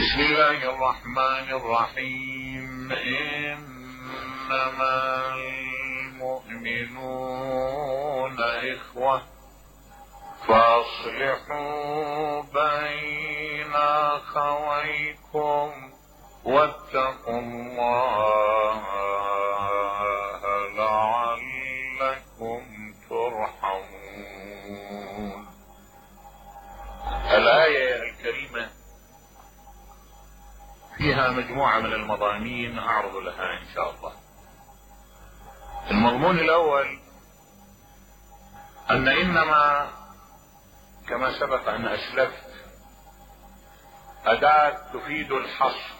بسم الله الرحمن الرحيم. إنما المؤمنون إخوة فأصلحوا بين أخويكم واتقوا الله لعلكم ترحمون. الآية الكريمة فيها مجموعة من المضامين أعرض لها إن شاء الله. المضمون الأول أن إنما كما سبق أن أسلفت أداة تفيد الحصر،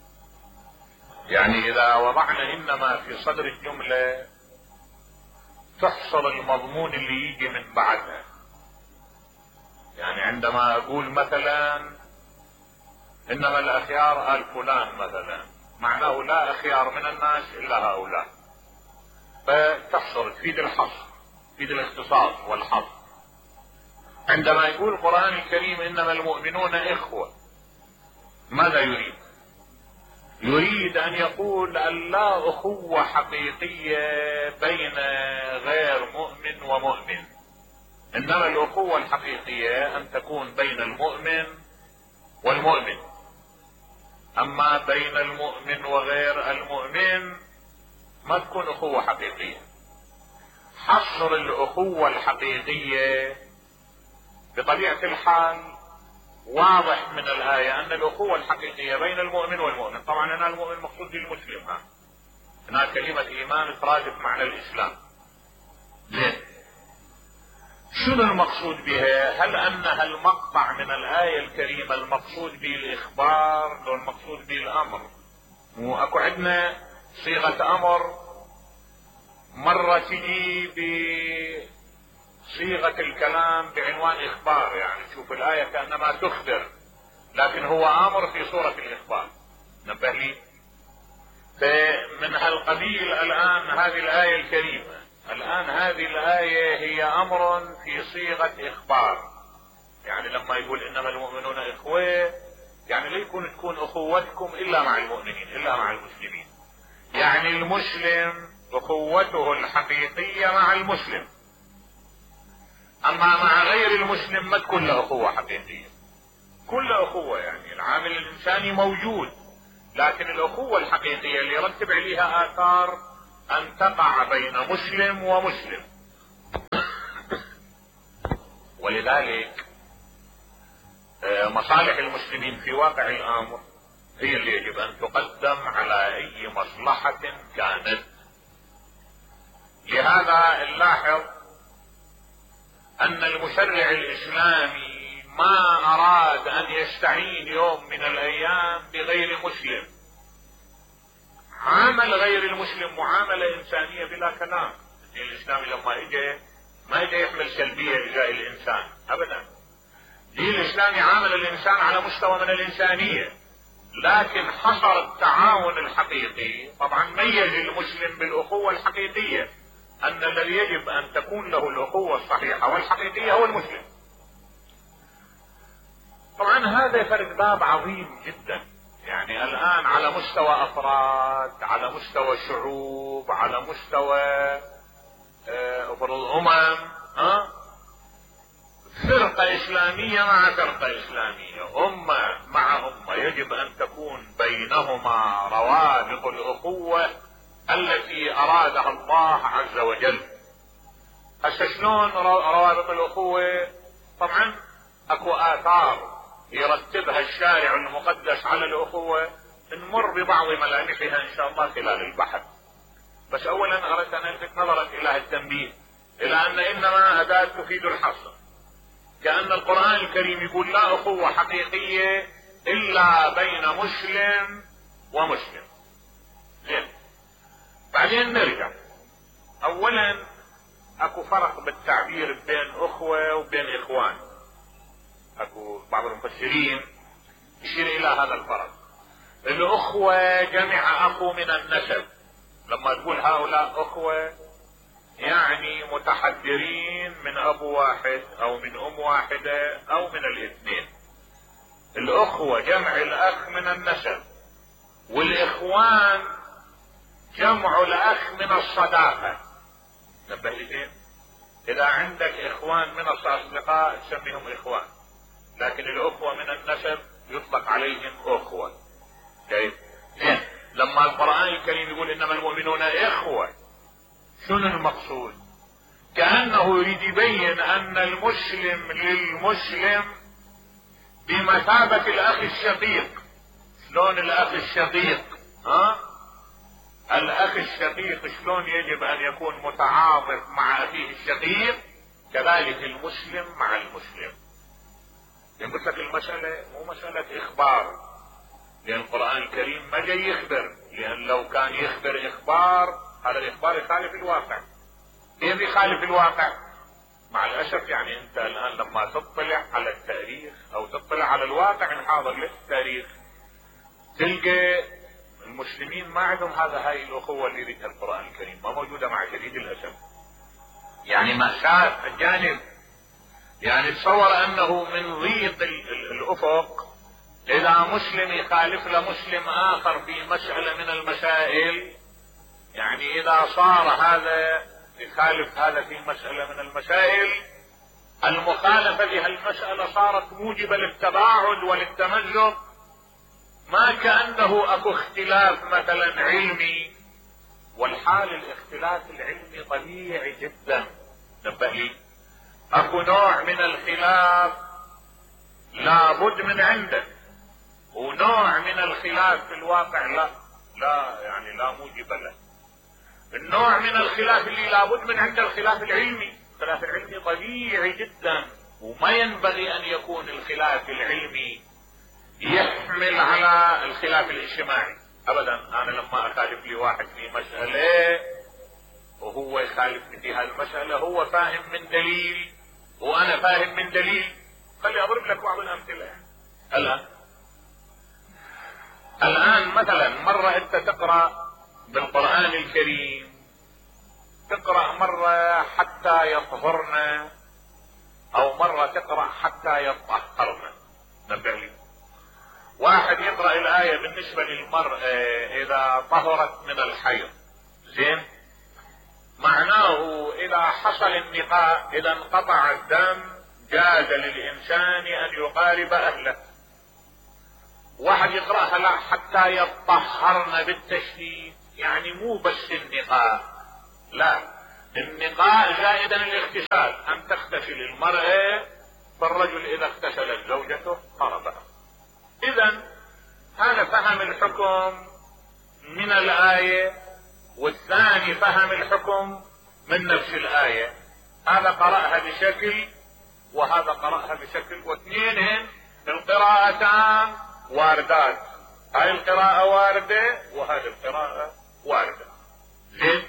يعني إذا وضعنا إنما في صدر الجملة تحصل المضمون اللي يجي من بعدها. يعني عندما أقول مثلا إنما الأخيار آل فلان مثلا، معناه لا أخيار من الناس إلا هؤلاء، فتحصر تفيد الحصر، تفيد الاختصاص والحصر. عندما يقول القرآن الكريم إنما المؤمنون إخوة، ماذا يريد؟ يريد أن يقول أن لا أخوة حقيقية بين غير مؤمن ومؤمن، إنما الأخوة الحقيقية أن تكون بين المؤمن والمؤمن. أما بين المؤمن وغير المؤمن ما تكون أخوة حقيقية. حصر الأخوة الحقيقية بطبيعة الحال واضح من الآية أن الأخوة الحقيقية بين المؤمن والمؤمن. طبعا هنا المؤمن مقصود بالمسلم، هنا كلمة إيمان ترادف معنى الإسلام. زين، شنو المقصود بها؟ هل أنها المقطع من الآية الكريمة المقصود به الإخبار أو المقصود به الأمر؟ وأكو عندنا صيغة أمر مرة تجي بصيغة الكلام بعنوان إخبار، يعني تشوف الآية كأنما تخبر، لكن هو أمر في صورة الإخبار. نبه لي. فمن هالقبيل الآن هذه الآية الكريمة، الآن هذه الآية هي أمر في صيغة إخبار. يعني لما يقول إنما المؤمنون إخوة، يعني لا يكون تكون أخوتكم إلا مع المؤمنين، إلا مع المسلمين. يعني المسلم أخوته الحقيقية مع المسلم، أما مع غير المسلم ما تكون له أخوة حقيقية. كل أخوة يعني العامل الإنساني موجود، لكن الأخوة الحقيقية اللي يرتب عليها آثار أن تقع بين مسلم ومسلم. ولذلك مصالح المسلمين في واقع الأمر هي اللي يجب أن تقدم على أي مصلحة كانت. لهذا نلاحظ أن المشرع الإسلامي ما أراد أن يستعين يوم من الأيام بغير مسلم، عامل غير المسلم معاملة إنسانية بلا كلام. الإسلام لما ما اجى يحمل سلبية لجاء الإنسان أبدا. الدين الإسلامي عامل الإنسان على مستوى من الإنسانية، لكن حصر التعاون الحقيقي. طبعا ميز المسلم بالأخوة الحقيقية، أن الذي يجب أن تكون له الأخوة الصحيحة والحقيقية هو المسلم. طبعا هذا فرق باب عظيم جدا. يعني الآن على مستوى أفراد، على مستوى شعوب، على مستوى الأمم، فرقة إسلامية مع فرقة إسلامية، أمة مع أمة، يجب أن تكون بينهما روابط الأخوة التي أرادها الله عز وجل. هسه شلون روابط الأخوة؟ طبعا أكو آثار يرتبها الشارع المقدس على الأخوة، نمر ببعض ملامحها إن شاء الله خلال البحث. بس أولا أردت أن ألفت نظرك إلى التنبيه إلى أن إنما أداة تفيد الحصر، كأن القرآن الكريم يقول لا أخوة حقيقية إلا بين مسلم ومسلم. زين، بعدين نرجع. أولا أكو فرق بالتعبير بين أخوة وبين إخوان. أكو بعض المفسرين يشير إلى هذا الفرق. الأخوة جمع أخو من النسب، لما تقول هؤلاء أخوة يعني متحدرين من أب واحد أو من أم واحدة أو من الاثنين. الأخوة جمع الأخ من النسب، والإخوان جمع الأخ من الصداقة. نبه لي، إذا عندك إخوان من الأصدقاء تسميهم إخوان، لكن الأخوة من النسب يطلق عليهم أخوة. كيف؟ لما القرآن الكريم يقول إنما المؤمنون إخوة، شنو المقصود؟ كأنه يريد يبين أن المسلم للمسلم بمثابة الأخ الشقيق. شلون الأخ الشقيق؟ الأخ الشقيق شلون يجب أن يكون متعاطف مع أخيه الشقيق، كذلك المسلم مع المسلم. يقول لك المسألة مو مسألة إخبار، لأن القرآن الكريم ما جاي يخبر، لأن لو كان يخبر إخبار هذا الإخبار يخالف الواقع. كيف يخالف الواقع؟ مع الأسف يعني أنت الآن لما تطلع على التاريخ أو تطلع على الواقع الحاضر للتاريخ تلقى المسلمين ما عندهم هاي الأخوة اللي يريدها القرآن الكريم، ما موجودة مع شديد الأسف. يعني مأساة الجانب. يعني تصور أنه من ضيق الأفق إذا مسلم يخالف لمسلم آخر في مسألة من المسائل، يعني إذا صار هذا يخالف هذا في مسألة من المسائل، المخالفة لهالمسألة صارت موجبة للتباعد وللتمزق، ما كأنه أكو اختلاف مثلا علمي، والحال الاختلاف العلمي طبيعي جدا. نبه لي، أكو نوع من الخلاف لابد من عنده، ونوع من الخلاف في الواقع لا يعني لا موجب له. النوع من الخلاف اللي لابد من عنده الخلاف العلمي. الخلاف العلمي طبيعي جدا، وما ينبغي ان يكون الخلاف العلمي يحمل على الخلاف الاجتماعي ابدا. انا لما اخالف لي واحد في مسألة وهو يخالفني في هالمسألة، هو فاهم من دليل وانا فاهم من دليل. خلي اضرب لك بعض الامثلة. الان مثلا مرة انت تقرأ بالقرآن الكريم، تقرأ مرة حتى يطهرن، او مرة تقرأ حتى يطهرن. نبه لي، واحد يقرأ الآية بالنسبة للمرأة اذا طهرت من الحيض، زين، معناه اذا حصل النقاء، اذا انقطع الدم جاز للانسان ان يقارب اهله. واحد يقرأها لا حتى يطهرن بالتشديد، يعني مو بس النقاء، لا، النقاء زائدا الاغتسال، ان تغتسل المرأة، فالرجل اذا اغتسلت زوجته قربها. اذا هذا فهم الحكم من الآية، والثاني فهم الحكم من نفس الآية. هذا قرأها بشكل وهذا قرأها بشكل، واثنينهم القراءتان واردات، هاي القراءة واردة وهذه القراءة واردة. زين،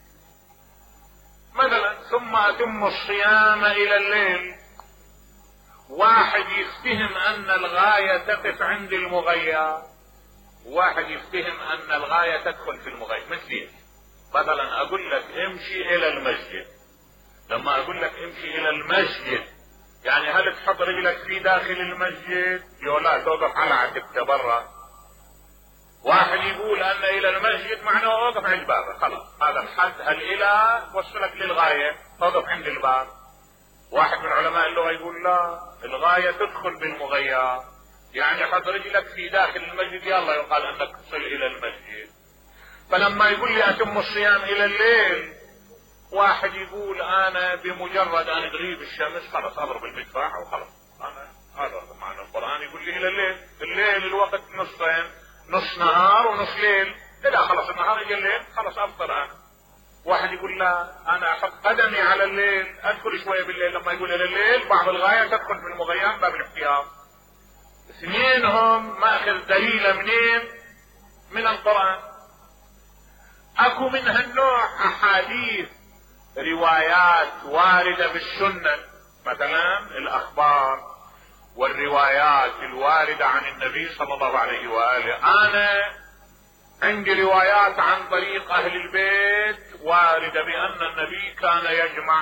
مثلا ثم أتم الصيام إلى الليل، واحد يفتهم أن الغاية تقف عند المغية، واحد يفتهم أن الغاية تدخل في المغية. مثل مثلا أقول لك امشي إلى المسجد، لما أقول لك امشي إلى المسجد يعني هل تحط رجلك في داخل المسجد؟ لا، توقف على عتبته برا. واحد يقول ان الى المسجد معناه اوقف عند بابه، خلاص هذا الحد، الى وصلك للغاية، توقف عند الباب. واحد من علماء اللغة يقول لا، الغاية تدخل بالمغير، يعني حط رجلك في داخل المسجد يلا يقال انك تصل الى المسجد. فلما يقول لي اتم الصيام الى الليل، واحد يقول انا بمجرد ان تغيب الشمس خلاص اضرب المدفع وخلاص، انا هذا معنى القرآن يقول لي الى الليل. الليل الوقت نصين، نص نهار ونص ليل، اذا خلص النهار يجي الليل خلاص افطر انا. واحد يقول لا، انا احط قدمي على الليل، ادخل شوية بالليل. لما يقول الى الليل بعض الغاية تدخل في المغيان باب الاحتياط. اثنينهم ماخذ دليل منين؟ من القرآن. اكو من هالنوع احاديث روايات واردة بالسنة، مثلا الاخبار والروايات الواردة عن النبي صلى الله عليه وآله. انا عندي روايات عن طريق اهل البيت واردة بان النبي كان يجمع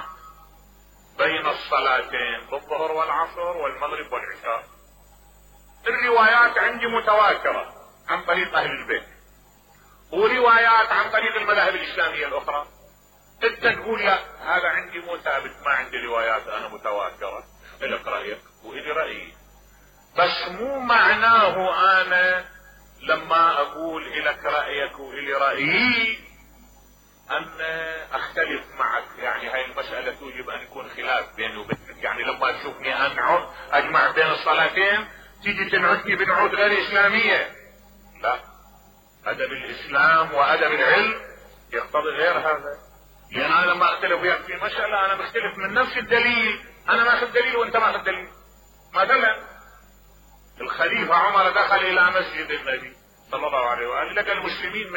بين الصلاتين، الظهر والعصر والمغرب والعشاء. الروايات عندي متواترة عن طريق اهل البيت، وروايات عن طريق المذاهب الاسلامية الاخرى، انت تقول لا هذا عندي مو ثابت، ما عندي روايات انا متواترة، لك رأيك وإلي رأيي. بس مو معناه انا لما اقول لك رأيك وإلي رأيي ان اختلف معك، يعني هاي المسألة توجب ان يكون خلاف بيني وبينك. يعني لما تشوفني اجمع بين الصلاتين تيجي تنعتني بنعوت غير اسلامية، لا، ادب الاسلام وادب العلم يقتضي غير هذا. لان انا لما اختلف وياك في مسألة انا بختلف من نفس الدليل، انا ماخذ دليل وانت ماخذ دليل. مثلا الخليفة عمر دخل الى مسجد النبي صلى الله عليه وآله، لقى المسلمين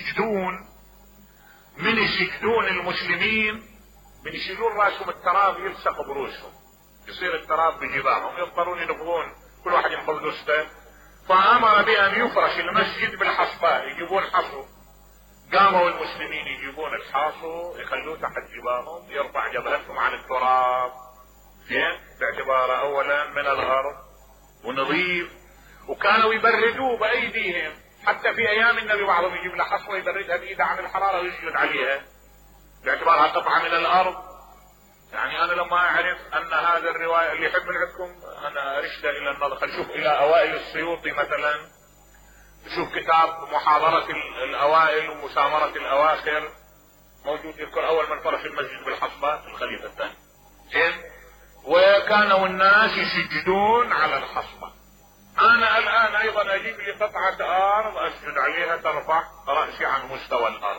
من يسجدون المسلمين، من يشيلون راسهم التراب يلصق برؤوسهم، يصير التراب بجباههم، يضطرون ينفضون كل واحد ينفض نصفه. فامر بان يفرش المسجد بالحصباء، يجيبون حصو، قاموا المسلمين يجيبون الحاصو يخلوه تحت جباههم، يرفع جبهتهم عن التراب، زين، باعتباره اولا من الارض ونظيف، وكانوا يبردوه بايديهم. حتى في ايام النبي بعضهم يجيب له حصوه يبردها بايده عن الحراره ويسجد عليها باعتبارها قطعه من الارض. يعني انا لما اعرف ان هذا الروايه اللي يحب من عندكم انا ارشده الى النظر، خلينا نشوف الى اوائل السيوطي مثلا، شوف كتاب محاضرة الاوائل ومسامرة الاواخر، موجود يذكر اول من فرش المسجد بالحصبة الخليفة الثاني، زين، وكانوا الناس يسجدون على الحصبة. انا الان ايضا اجيب لي قطعة ارض اسجد عليها ترفع رأسي عن مستوى الارض،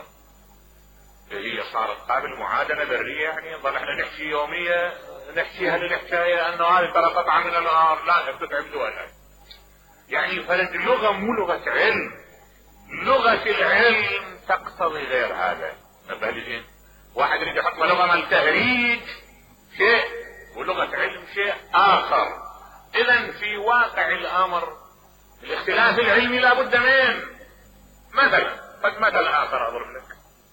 هي صارت قابل معادلة برية. يعني نظل احنا نحكي يومية نحكيها للحكاية انه هذه ترى قطعة من الارض، لا بتتعب دولها. يعني فلت اللغة مو لغة علم، لغة العلم تقتضي غير هذا. نبهلين واحد يريد يحط لغة مال تهريج شيء ولغة علم شيء اخر. اذا في واقع الامر الاختلاف العلمي لابد منه. مثلا قد مثل اخر اضرب لك،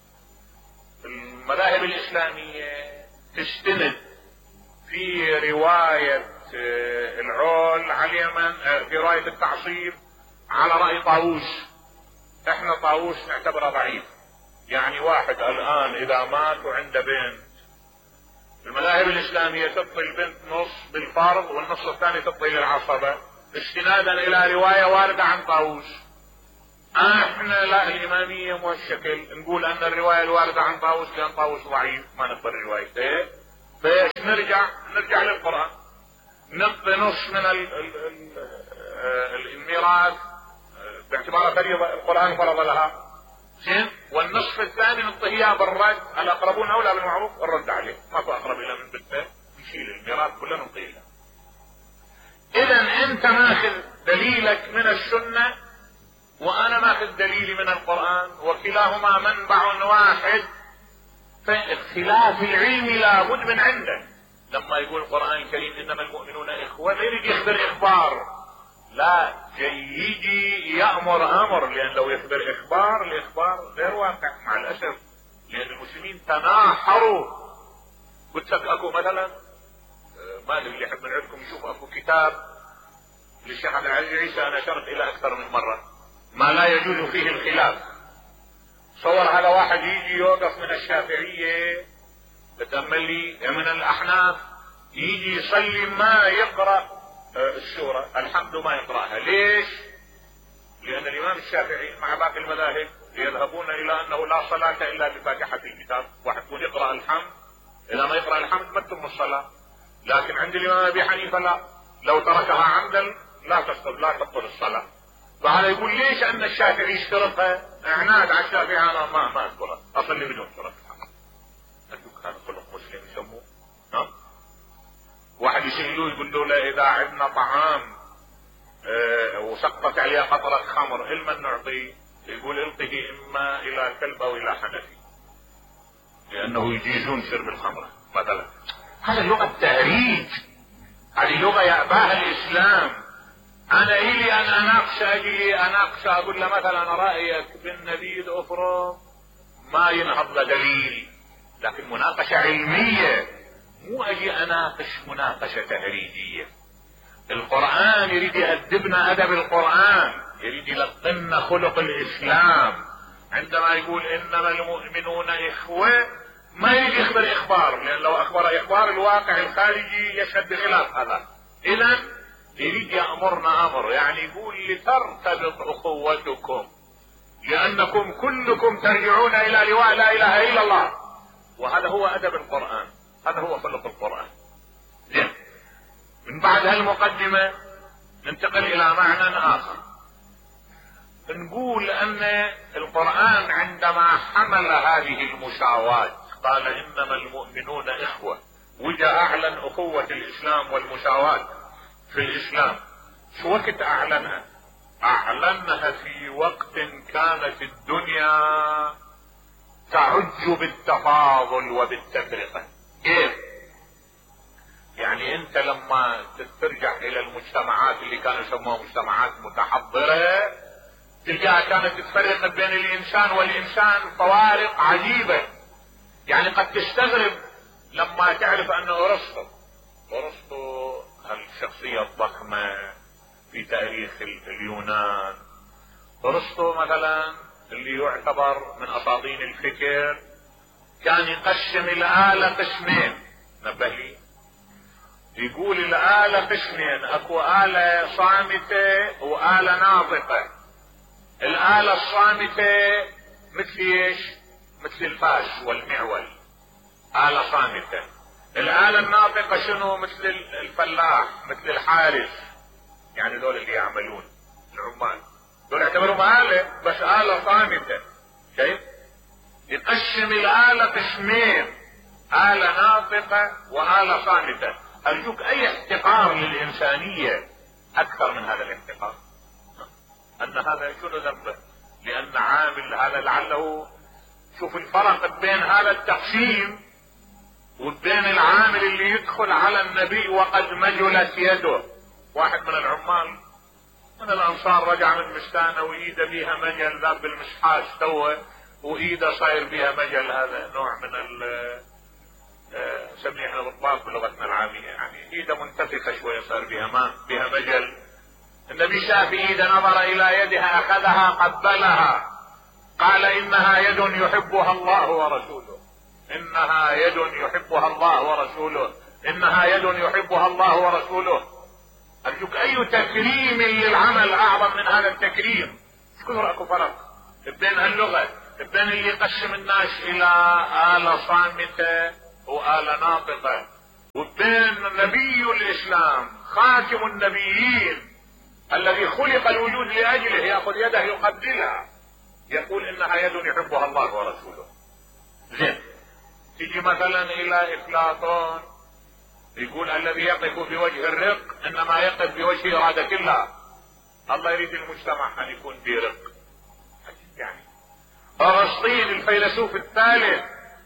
المذاهب الاسلامية تستند في رواية العول على اليمن، في رواية التعصيب على رأي طاووس. احنا طاووس نعتبره ضعيف. يعني واحد الان اذا مات وعنده بنت، المذاهب الاسلامية تعطي البنت نص بالفرض والنص الثاني تعطي للعصبة استنادا الى رواية واردة عن طاووس. احنا لا، الامامية مو الشكل، نقول ان الرواية الواردة عن طاووس لان طاووس ضعيف ما نقبل روايته، فايش نرجع للقرآن، نعطي نص من الميراث باعتباره فريضة القرآن فرض لها، زين، والنصف الثاني نعطيه اياه بالرد، الاقربون اولى بالمعروف الرد عليه، ماكو اقرب الى من بنته يشيل الميراث كله نعطيه له. اذا انت ماخذ دليلك من السنة وانا ماخذ دليلي من القرآن، وكلاهما منبع واحد، فاختلاف العلم لابد من عنده. لما يقول القرآن الكريم انما المؤمنون اخوة، ما يريد يخبر اخبار، لا، يجي يأمر امر، لان لو يخبر اخبار الاخبار غير واقع مع الاسف، لان المسلمين تناحروا. قلت لك اكو مثلا، ما ادري اللي يحب من عندكم يشوف اكو كتاب للشيخ عبد العزيز عيسى، انا اشرت الى اكثر من مرة، ما لا يجوز فيه الخلاف. صور هذا واحد يجي يوقف من الشافعية تتأمل لي من الاحناف، يجي يصلي ما يقرأ السورة الحمد ما يقرأها. ليش؟ لان الامام الشافعي مع باقي المذاهب يذهبون الى انه لا صلاة الا بفاتحة الكتاب، واحد يكون يقرأ الحمد، اذا ما يقرأ الحمد ما تتم الصلاة. لكن عند الامام ابي حنيفة لا، لو تركها عمدا لا تبطل الصلاة. فهذا يقول ليش ان الشافعي يشترطها؟ اعناد على الشافعي، انا ما اذكرها، اصلي بدون شرط. كان خلق مسلم يسموه، ها؟ واحد يسألوه يقول له لا، اذا عندنا طعام وسقطت عليه قطرة خمر المن نعطيه؟ يقول القه اما الى كلب او الى حنفي، لانه يجيزون شرب الخمرة مثلا. هذا لغة تهريج، هذه لغة يأباها الاسلام. انا الي ان اناقش اقول له مثلا رأيك بالنبيذ افرم، ما ينهض له دليل، لكن مناقشة علمية، مو اجي اناقش مناقشة تهريجية. القرآن يريد يأدبنا أدب القرآن، يريد يلقنا خلق الإسلام. عندما يقول إنما المؤمنون إخوة ما يريد يخبر إخبار، لأن لو أخبر إخبار الواقع الخارجي يشهد بخلاف هذا. إذا يريد يأمرنا أمر، يعني يقول لترتبط أخوتكم لأنكم كلكم ترجعون إلى لواء لا إله إلا الله. وهذا هو أدب القرآن، هذا هو خلق القرآن. زين، من بعد هالمقدمة ننتقل إلى معنى آخر. نقول أن القرآن عندما حمل هذه المساواة قال إنما المؤمنون إخوة، وجاء أعلن أخوة الإسلام والمساواة في الإسلام. شو وقت أعلنها؟ أعلنها في وقت كانت الدنيا تعج بالتفاضل وبالتفرقة. كيف؟ يعني أنت لما ترجع إلى المجتمعات اللي كانوا يسموها مجتمعات متحضرة تلقاها كانت تفرق بين الإنسان والإنسان فوارق عجيبة. يعني قد تستغرب لما تعرف أن أرسطو هالشخصية الضخمة في تاريخ اليونان، أرسطو مثلا اللي يعتبر من أساطين الفكر كان يقسم الآلة قسمين. نبه لي، يقول الآلة قسمين، اكو آلة صامتة وآلة ناطقة. الآلة الصامتة مثل ايش؟ مثل الفاس والمعول، آلة صامتة. الآلة الناطقة شنو؟ مثل الفلاح، مثل الحارس، يعني دول اللي يعملون العمال، دول يعتبروا آلة بس آلة صامتة. شايف؟ يقسم الآلة قسمين، آلة ناطقة وآلة صامتة. أرجوك أي احتقار للإنسانية أكثر من هذا الاحتقار؟ أن هذا شنو ذنبه؟ لأن عامل هذا لعله، شوف الفرق بين هذا التقسيم وبين العامل اللي يدخل على النبي وقد مجلت يده. واحد من العمال من الأنصار رجع من مستانه وإيده بيها مجل، ذاب بالمسحاش توه وإيده صاير بيها مجل. هذا نوع من سميه احنا بالضبط بلغتنا العامية، يعني ايده منتفخة شوية صار بها مجل. النبي شاف ايده، نظر الى يدها، اخذها قبلها، قال انها يد يحبها الله ورسوله، انها يد يحبها الله ورسوله، انها يد يحبها الله ورسوله. ارجوك اي تكريم للعمل اعظم من هذا التكريم؟ شكون راكو فرق بين اللغة، بين اللي يقسم الناس الى آلة صامتة وآلة ناطقة، وبين نبي الإسلام خاتم النبيين الذي خلق الوجود لأجله يأخذ يده يقبلها، يقول إنها يد يحبها الله ورسوله. زين، تيجي مثلا إلى أفلاطون يقول الذي يقف بوجه الرق إنما يقف بوجه إرادة الله. الله يريد المجتمع أن يكون برق. يعني أغسطين الفيلسوف الثالث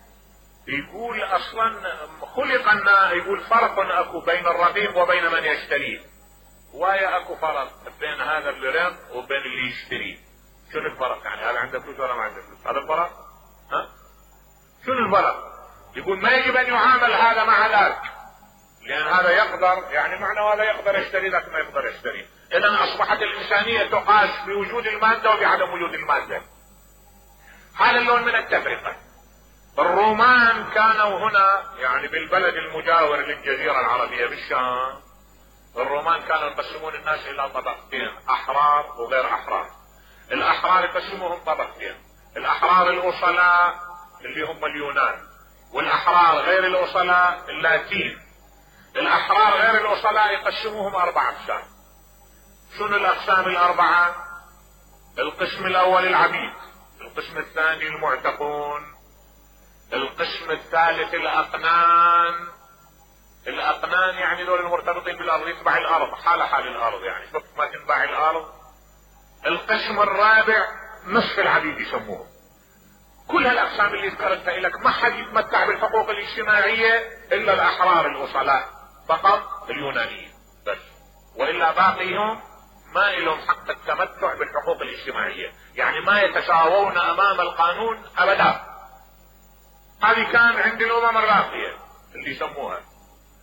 يقول اصلا خلقنا، يقول فرق اكو بين الرقيق وبين من يشتريه. ويا اكو فرق بين هذا الرق وبين اللي يشتريه. شنو الفرق؟ يعني هذا عنده فلوس ولا ما عنده فلوس؟ هذا الفرق؟ ها؟ شنو الفرق؟ يقول ما يجب ان يعامل هذا مع ذاك، لان هذا يقدر، يعني معنى هذا يقدر يشتري ذاك ما يقدر يشتري. اذا اصبحت الانسانية تقاس بوجود المادة وبعدم وجود المادة. هذا اللون من التفرقة. الرومان كانوا هنا، يعني بالبلد المجاور للجزيرة العربية بالشام، الرومان كانوا يقسمون الناس الى طبقتين، احرار وغير احرار. الاحرار يقسموهم طبقتين، الاحرار الاصلاء اللي هم اليونان، والاحرار غير الاصلاء اللاتين. الاحرار غير الاصلاء يقسموهم 4 اقسام. شنو الاقسام الاربعة؟ القسم الاول العبيد، القسم الثاني المعتقون، القسم الثالث الاقنان. الاقنان يعني دول المرتبطين بالارض، يتبع الارض حال الارض، يعني شوف ما تنباع الارض. القسم الرابع نصف العبيد يسموه. كل هالاقسام اللي ذكرتها لك ما حد يتمتع بالحقوق الاجتماعية الا الاحرار الاصلاء فقط، اليونانيين بس، والا باقيهم ما لهم حق التمتع بالحقوق الاجتماعية، يعني ما يتساوون امام القانون ابدا. هذه كان عند الامم الراقية اللي يسموها.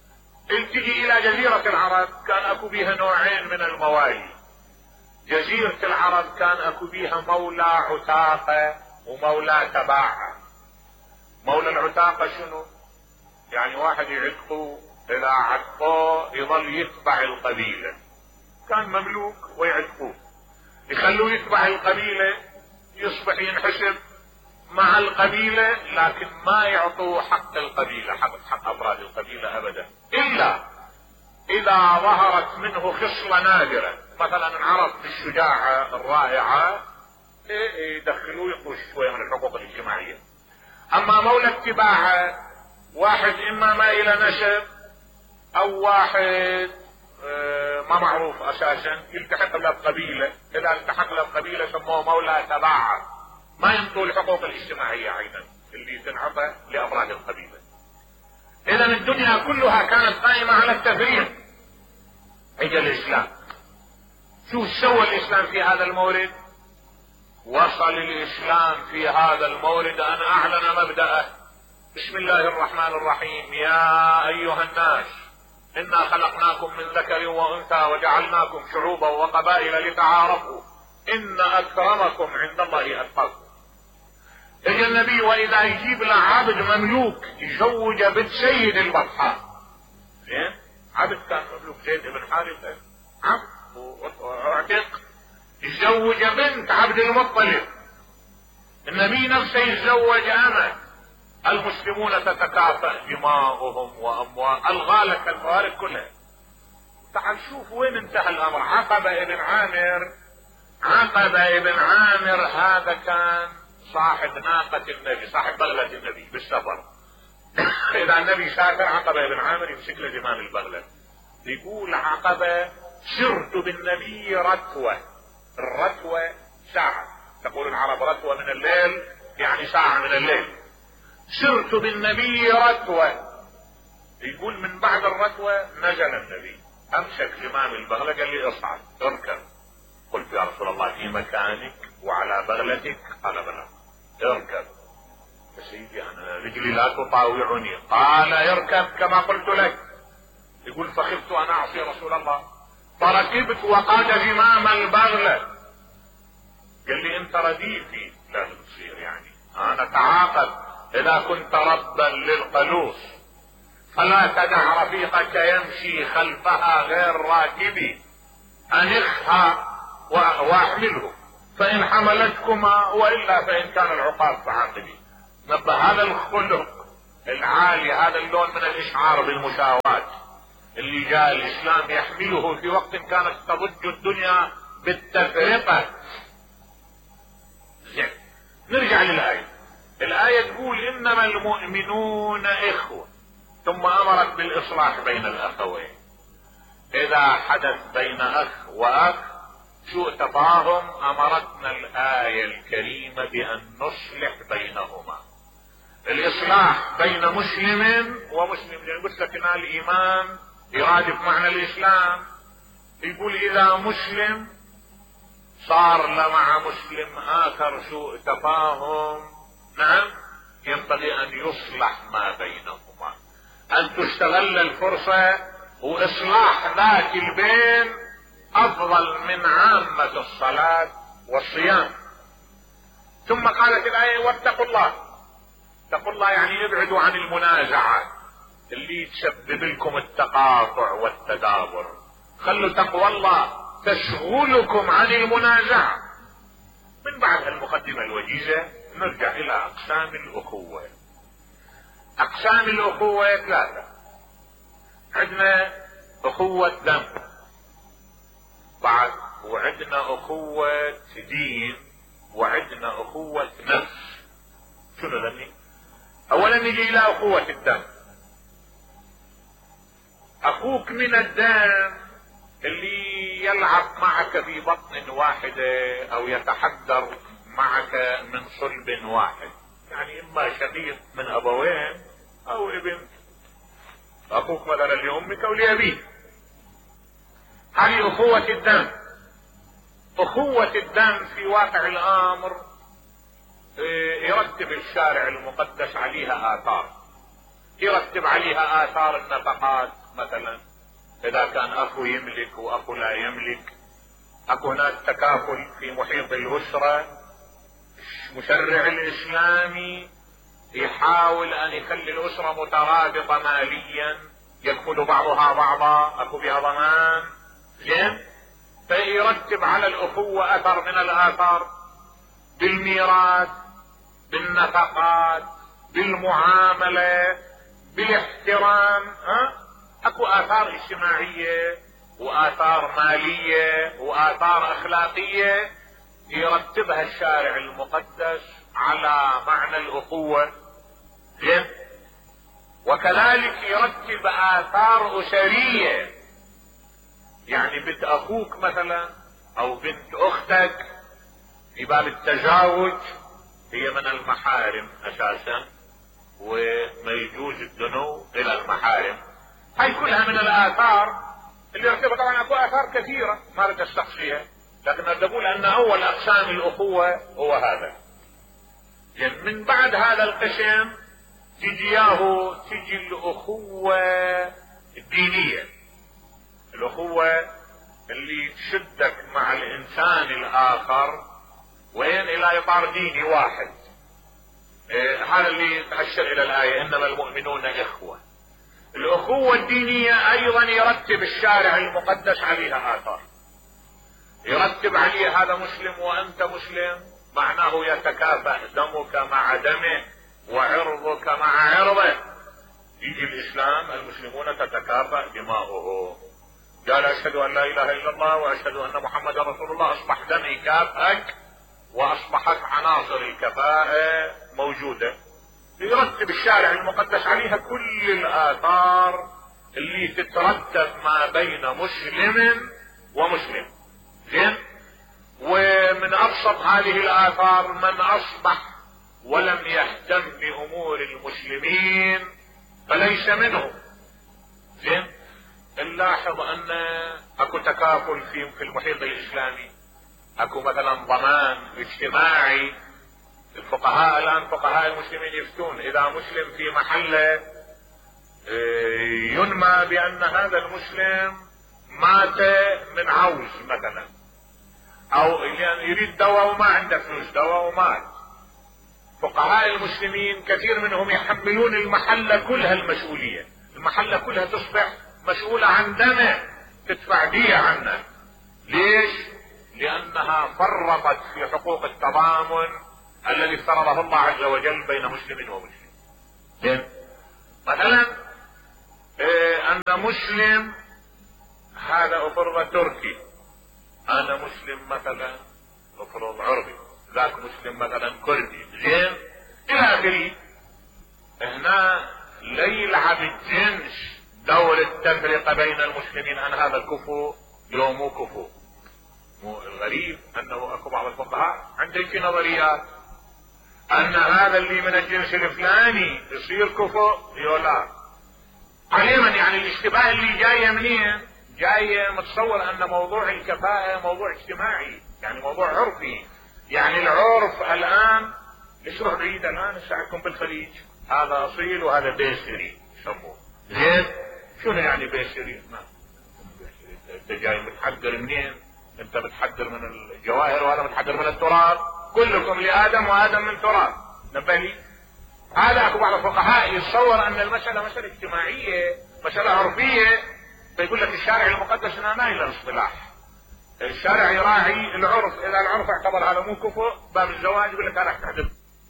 تجي الى جزيرة العرب كان اكو بيها نوعين من الموالي. جزيرة العرب كان اكو بيها مولى عتاقة ومولى تباعة. مولى العتاقة شنو؟ يعني واحد يعتقه الى عتقه يظل يتبع القبيلة، كان مملوك ويعتقوه يخلوه يتبع القبيلة، يصبح ينحسب مع القبيلة لكن ما يعطوه حق القبيلة، حق افراد القبيلة ابدا، الا اذا ظهرت منه خصلة نادرة، مثلا انعرف بالشجاعة الرائعة يدخلوه يعطوه شوية من الحقوق الاجتماعية. اما مولى اتباعه واحد اما ما الى نسب او واحد ما معروف اساسا يلتحق له بقبيلة، اذا التحق له بقبيلة سموه مولى تباعه، ما ينطوا الحقوق الاجتماعية ايضا اللي تنعطى لافراد القبيلة. اذا الدنيا كلها كانت قائمة على التفريق. اجى الاسلام، شو سوى الاسلام في هذا المورد؟ وصل الاسلام في هذا المورد ان اعلن مبدأه: بسم الله الرحمن الرحيم، يا ايها الناس انا خلقناكم من ذكر وانثى وجعلناكم شعوبا وقبائل لتعارفوا ان اكرمكم عند الله اتقاكم. اجى النبي واذا يجيب له عبد مملوك يزوج بنت سيد البطحاء، زين؟ عبد كان مملوك زيد بن حارثة، عبد واعتق، يزوج بنت عبد المطلب. النبي نفسه يتزوج امه. المسلمون تتكافأ دماؤهم واموال الغالة كالفوارق كلها. تعال شوف وين انتهى الامر. عقبة ابن عامر هذا كان صاحب ناقة النبي، صاحب بغلة النبي بالسفر. اذا النبي سافر عقبة ابن عامر يمسك له زمام البغلة. يقول عقبة: سرت بالنبي رتوة. الرتوة ساعة، تقول العرب رتوة من الليل يعني ساعة من الليل. سرت بالنبي رتوة. يقول من بعد الرتوة نزل النبي، امسك زمام البغلة قال لي اصعد اركب. قلت يا رسول الله في مكانك وعلى بغلتك؟ قال بلى. اركب. يا سيدي انا رجلي لا تطاوعني. قال اركب كما قلت لك. يقول فخفت ان اعصي رسول الله فركبت وقاد زمام البغلة. قال لي انت رديفي لازم تصير، يعني انا تعاقد اذا كنت ربا للقلوص فلا تدع رفيقك يمشي خلفها غير راكبي، انخها واحمله فان حملتكما والا فان كان العقاب فعاقبي. نبه هذا الخلق العالي، هذا اللون من الاشعار بالمساواة اللي جاء الاسلام يحمله في وقت كانت تضج الدنيا بالتفرقة. زين، نرجع للآية. الآية تقول انما المؤمنون اخوة، ثم امرت بالاصلاح بين الاخوين. اذا حدث بين اخ واخ سوء تفاهم امرتنا الآية الكريمة بان نصلح بينهما. الاصلاح بين مسلم ومسلم، لان قلت لك ان الايمان يرادف معنى الاسلام. يقول اذا مسلم صار مع مسلم اخر سوء تفاهم، نعم، ينبغي ان يصلح ما بينهما، ان تستغل الفرصة واصلاح ذات البين افضل من عامة الصلاة والصيام. ثم قالت الآية واتقوا الله. اتقوا الله يعني ابعدوا عن المنازعات اللي تسبب لكم التقاطع والتدابر. خلوا تقوى الله تشغلكم عن المنازعة. من بعد المقدمة الوجيزة نرجع الى اقسام الاخوة. اقسام الاخوة ثلاثة. عندنا اخوة دم، بعد وعندنا اخوة دين، وعندنا اخوة نفس. شنو ذني؟ اولا نجي الى اخوة الدم. اخوك من الدم اللي يلعب معك في بطن واحدة او يتحدر معك من صلب واحد، يعني اما شقيق من ابوين او ابن اخوك مثلا لامك او لابيك. هذه اخوة الدم. اخوة الدم في واقع الامر يرتب الشارع المقدس عليها اثار، يرتب عليها اثار النفقات مثلا اذا كان اخو يملك واخو لا يملك، اكو هناك تكافل في محيط الاسرة. المشرع الاسلامي يحاول ان يخلي الاسرة مترابطة ماليا، يكفل بعضها بعضا، اكو بها ضمان، زين، فيرتب على الاخوة اثر من الاثار بالميراث، بالنفقات، بالمعاملة، بالاحترام. اكو اثار اجتماعية واثار مالية واثار اخلاقية يرتبها الشارع المقدس على معنى الاخوة، زين، وكذلك يرتب اثار اسرية. يعني بنت اخوك مثلا او بنت اختك في باب التزاوج هي من المحارم اساسا، وما يجوز الدنو الى المحارم. هاي كلها من الاثار اللي يرتبها. طبعا اكو اثار كثيرة ما اريد استقصيها، لكن اقول ان اول اقسام الاخوة هو هذا. يعني من بعد هذا القسم تجي الاخوة الدينية، الاخوة اللي تشدك مع الانسان الاخر وين الى اطار ديني واحد. هذا اللي تأشر الى الاية انما المؤمنون اخوة. الاخوة الدينية ايضا يرتب الشارع المقدس عليها اثار، يرتب عليه هذا مسلم وانت مسلم، معناه يتكافأ دمك مع دمه وعرضك مع عرضه. يجي الاسلام المسلمون تتكافأ دماؤه، قال اشهد ان لا اله الا الله واشهد ان محمدا رسول الله، اصبح دمي كافئك واصبحت عناصر الكفاءة موجودة. يرتب الشارع المقدس عليها كل الاثار اللي تترتب ما بين مسلم ومسلم، زين. ومن ابسط هذه الاثار من اصبح ولم يهتم بامور المسلمين فليس منهم، زين. نلاحظ ان اكو تكافل في المحيط الاسلامي، اكو مثلا ضمان اجتماعي. الفقهاء الان فقهاء المسلمين يفتون اذا مسلم في محله ينمى بان هذا المسلم مات من عوز مثلا، او يعني يريد دواء وما عنده فلوس دواء ومات، فقهاء المسلمين كثير منهم يحملون المحلة كلها المسؤولية، المحلة كلها تصبح مسؤولة عن دمه، تدفع دية عنه. ليش؟ لانها فرطت في حقوق التضامن الذي افترضه الله عز وجل بين مسلم ومسلم. زين، مثلا ان مسلم هذا افرض تركي، انا مسلم مثلا افرض عربي، ذاك مسلم مثلا كردي، زين، الى اخره. هنا لا يلعب الجنس دور التفرقة بين المسلمين، ان هذا كفو لو مو كفو. مو الغريب انه اكو بعض الفقهاء عنده في نظريات ان هذا اللي من الجنس الفلاني يصير كفو يولا علما. يعني الاشتباه اللي جاية منين؟ جاية متصور ان موضوع الكفاءة موضوع اجتماعي، يعني موضوع عرفي. يعني العرف الان يشرح بعيد الان ساعتكم بالخليج هذا اصيل وهذا بيسري يسموه، زين. شنو يعني بيسري؟ ما انت جاي متحضر منين؟ انت متحضر من الجواهر وهذا متحضر من التراب، كلكم لادم وادم من تراب. نبهي هذا اكو بعض الفقهاء يتصور ان المسألة مسألة اجتماعية، مسألة عرفية، فيقول لك الشارع المقدس هنا ما له اصطلاح، الشارع يراعي العرف. اذا العرف اعتبر هذا مو كفو باب الزواج يقول لك انا احتدم.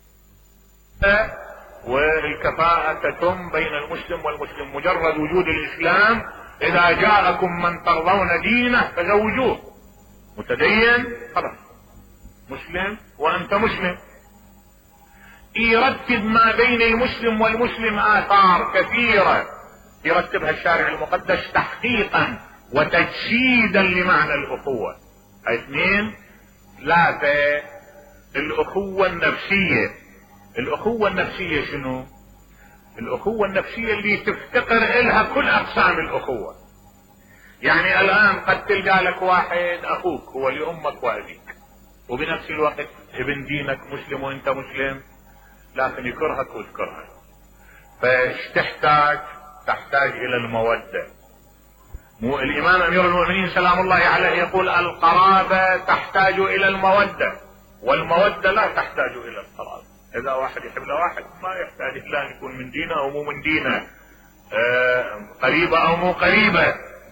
والكفاءة تتم بين المسلم والمسلم مجرد وجود الاسلام. اذا جاءكم من ترضون دينه فزوجوه، متدين خلاص مسلم وانت مسلم. يرتب ما بين المسلم والمسلم اثار كثيرة يرتبها الشارع المقدس تحقيقا وتجسيدا لمعنى الاخوة. اثنين، ثلاثة، الاخوة النفسية. الاخوة النفسية شنو؟ الاخوة النفسية اللي تفتقر الها كل اقسام الاخوة. يعني الان قد تلقى لك واحد اخوك هو لامك وابيك، وبنفس الوقت ابن دينك مسلم وانت مسلم، لكن يكرهك وتكرهك. فايش تحتاج؟ تحتاج الى المودة، مو الامام امير المؤمنين سلام الله عليه يقول القرابة تحتاج الى المودة، والمودة لا تحتاج الى القرابة. اذا واحد يحب له واحد ما يحتاج الا ان يكون من دينه او مو من دينه، قريبة او مو قريبة.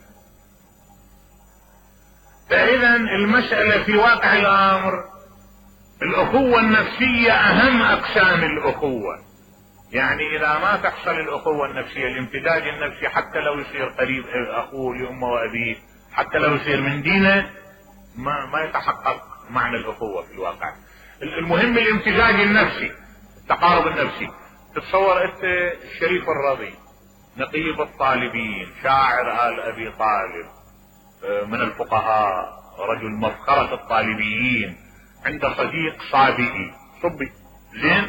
فاذا المسألة في واقع الامر الاخوة النفسية اهم اقسام الاخوة. يعني اذا ما تحصل الاخوة النفسية، الامتداد النفسي، حتى لو يصير قريب اخوه لامه وابيه، حتى لو يصير من دينه، ما يتحقق معنى الاخوة في الواقع. المهم الامتزاج النفسي، التقارب النفسي. تتصور انت الشريف الرضي نقيب الطالبين شاعر آل ابي طالب من الفقهاء، رجل مفخرة الطالبيين، عنده صديق صبي زين،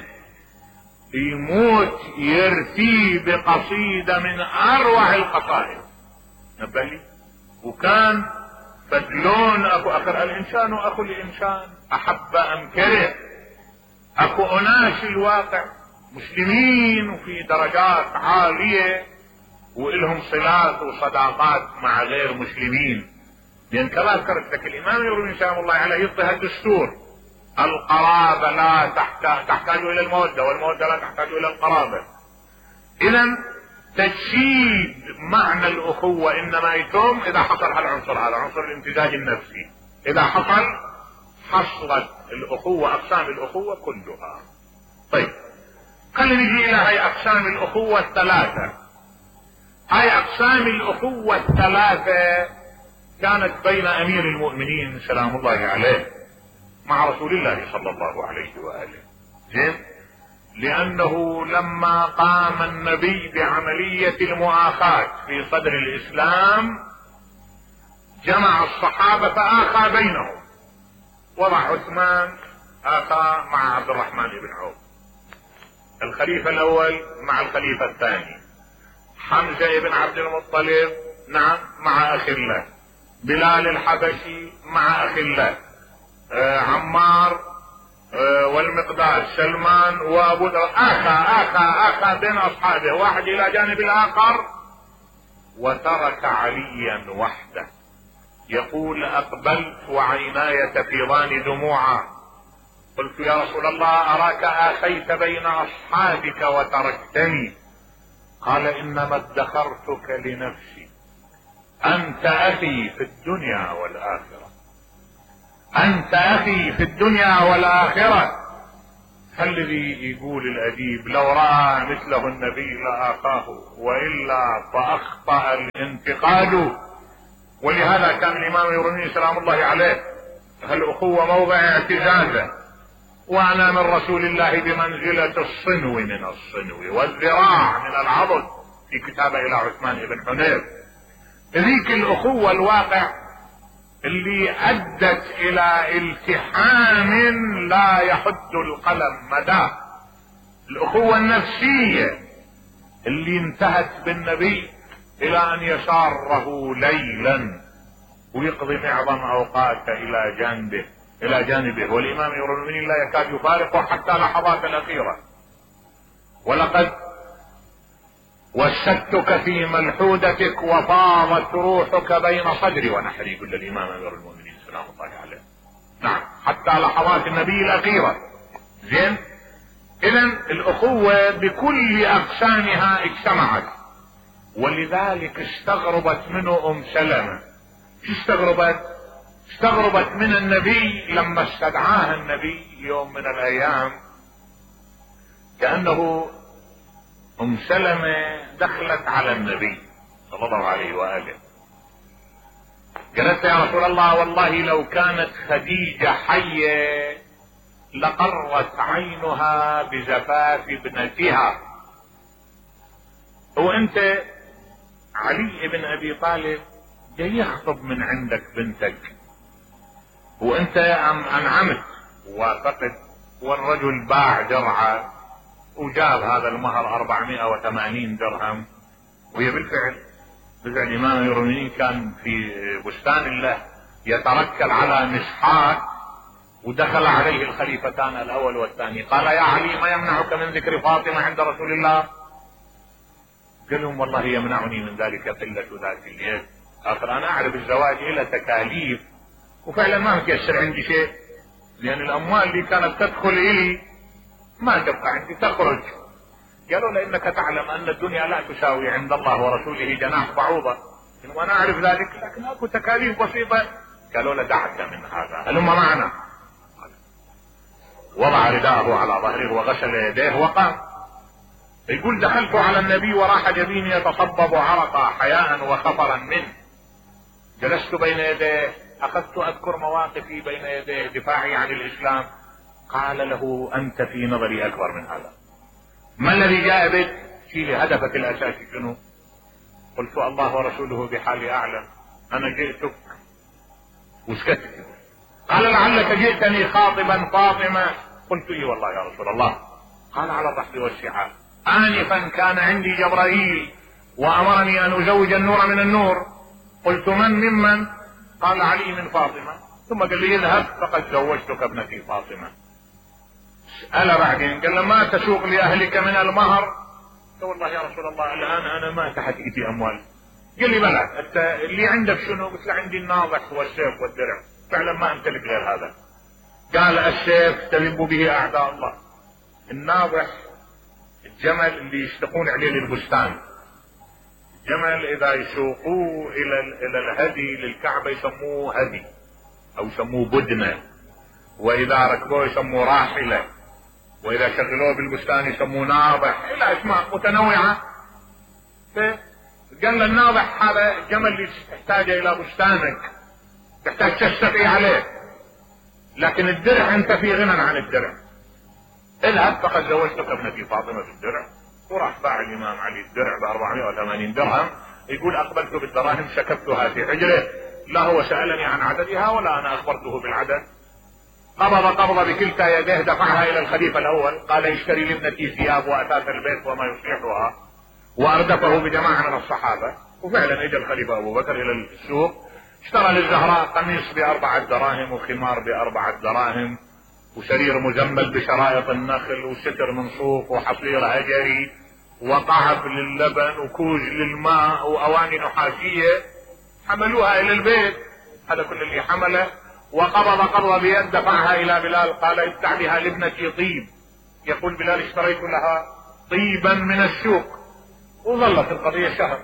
يموت يرثي بقصيدة من اروع القصائد نبالي، وكان فدلون اكو اخر الانسان واخو الانسان احب ام كره، اكو اناس الواقع مسلمين وفي درجات عالية والهم صلات وصداقات مع غير مسلمين. لان كما ذكرت لك الامام يروي سلام الله عليه يعطيها الدستور، القرابة لا تحتاج الى المودة، والمودة لا تحتاج الى القرابة. اذا تجسيد معنى الاخوة انما يتم اذا حصل هالعنصر، هذا عنصر الامتزاج النفسي. اذا حصلت الاخوة، اقسام الاخوة كلها. طيب خلينا نجي الى هاي اقسام الاخوة الثلاثة. هاي اقسام الاخوة الثلاثة كانت بين امير المؤمنين سلام الله عليه مع رسول الله صلى الله عليه واله. زين، لانه لما قام النبي بعملية المؤاخاة في صدر الاسلام جمع الصحابة فآخى بينهم، وضع عثمان آخى مع عبد الرحمن بن عوف، الخليفة الاول مع الخليفة الثاني، حمزة بن عبد المطلب نعم مع اخي الله، بلال الحبشي مع اخي الله، عمار والمقداد، سلمان وابو اخى بين اصحابه، واحد الى جانب الاخر، وترك عليا وحده. يقول اقبلت وعيناي تفيضان دموعا، قلت يا رسول الله اراك اخيت بين اصحابك وتركتني. قال انما ادخرتك لنفسي، انت اخي في الدنيا والاخرة، انت اخي في الدنيا والاخرة. فالذي يقول الاديب لو رأى مثله النبي لاخاه، والا فاخطأ الانتقاد. ولهذا كان الامام يروي سلام الله عليه الاخوة موضع اعتزازه، وانا من رسول الله بمنزلة الصنو من الصنو والذراع من العضد، في كتابه الى عثمان بن حنيف. ذيك الاخوة الواقع اللي ادت الى التحام لا يحد القلم مداه، الاخوة النفسية اللي انتهت بالنبي الى ان يساره ليلا ويقضي معظم اوقاته الى جانبه، والامام يروي لا يكاد يفارقه حتى لحظات الاخيرة. ولقد وسدتك في ملحودتك وفاضت روحك بين صدري ونحري، يقول الامام امير المؤمنين سلام الله عليه. نعم، حتى لحظات النبي الاخيرة. زين، اذا الاخوة بكل اقسامها اجتمعت. ولذلك استغربت منه ام سلمة. استغربت من النبي لما استدعاها النبي يوم من الايام، كأنه ام سلمة دخلت على النبي صلى الله عليه واله، قالت يا رسول الله والله لو كانت خديجة حية لقرت عينها بزفاف ابنتها. وانت علي بن ابي طالب جاي يخطب من عندك بنتك، وانت انعمت ووافقت، والرجل باع درعه وجاب هذا المهر 480 درهم. وهي بالفعل الامام الامير كان في بستان الله يتركل على مسحات، ودخل عليه الخليفتان الاول والثاني، قال يا علي ما يمنعك من ذكر فاطمة عند رسول الله؟ قال لهم والله يمنعني من ذلك قلة ذات اليد، آخر أنا أعرف الزواج إلى تكاليف، وفعلا ما متيسر عندي شيء، لأن الأموال اللي كانت تدخل إلي ما تبقى عندي، تخرج. قالوا لأنك تعلم أن الدنيا لا تساوي عند الله ورسوله جناح بعوضة، وأنا أعرف ذلك، لكن أكو تكاليف بسيطة. قالوا له دعك من هذا، هلم معنا. وضع رداءه على ظهره وغسل يديه وقام. يقول دخلت على النبي وراح جبيني يتصبب عرقا حياء وخطرا منه. جلست بين يديه، اخذت اذكر مواقفي بين يديه، دفاعي عن الاسلام. قال له انت في نظري اكبر من هذا. ما الذي جاء بك؟ شيل هدفك الاساسي شنو؟ قلت الله ورسوله بحالي اعلم، انا جئتك وسكت. قال لعلك جئتني خاطبا فاطمة. قلت اي والله يا رسول الله. قال على الرحب والسعة، آنفا كان عندي جبرائيل وأمرني أن أزوج النور من النور. قلت ممن؟ قال علي من فاطمة. ثم قال لي اذهب فقد زوجتك ابنتي فاطمة. سأل بعدين قال له ما تسوق لأهلك من المهر؟ قلت والله يا رسول الله الآن أنا ما تحت إيدي أموال. قال لي بلى، أنت اللي عندك شنو؟ قلت له عندي الناضح والسيف والدرع، فعلا ما أمتلك غير هذا. قال السيف تلب به أعداء الله، الناضح الجمل اللي يشتقون عليه للبستان. الجمل اذا يسوقوه الى الهدي للكعبة يسموه هدي او يسموه بدنة، واذا ركبوه يسموه راحلة، واذا شغلوه بالبستان يسموه ناضح، الى اسماء متنوعة. قال الناضح هذا الجمل اللي تحتاج الى بستانك، تحتاج تشتقي عليه، لكن الدرع انت في غنى عن الدرع. اذهب فقد زوجتك ابنتي فاطمة بالدرع. وراح باع الامام علي الدرع ب 480 درهم. يقول اقبلت بالدراهم شكبتها في حجره، لا هو سألني عن عددها ولا انا اخبرته بالعدد. قبض بكلتا يديه دفعها الى الخليفة الاول، قال اشتري لابنتي ثياب واثاث البيت وما يصلحها، واردفه بجماعة من الصحابة. وفعلا اجى الخليفة ابو بكر الى السوق، اشترى للزهراء قميص ب4 دراهم وخمار ب4 دراهم وسرير مزمل بشرائط النخل وستر من صوف وحصير هجري وقعب للبن وكوز للماء واواني نحاسية. حملوها الى البيت، هذا كل اللي حمله. وقبض بيد دفعها الى بلال، قال ادفع بها لابنتي طيب. يقول بلال اشتريت لها طيبا من السوق. وظلت القضية شهر.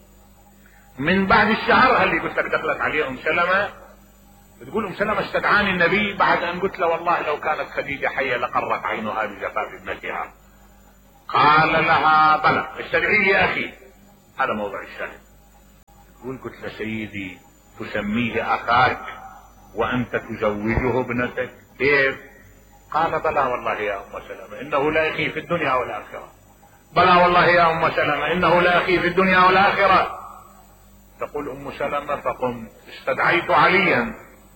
من بعد الشهر هل قلت لك دخلت عليه ام سلمة، تقول ام سلمة استدعاني النبي بعد ان قلت له والله لو كانت خديجة حية لقرت عينها بجفاف ابنتها. قال لها بلى استدعي لي اخي، هذا موضع الشاهد. تقول قلت له سيدي تسميه اخاك وانت تزوجه ابنتك كيف؟ قال بلى والله يا ام سلمة انه لا اخي في الدنيا والاخرة. بلى والله يا ام سلمة انه لا اخي في الدنيا والاخرة. تقول ام سلمة فقمت استدعيت عليا.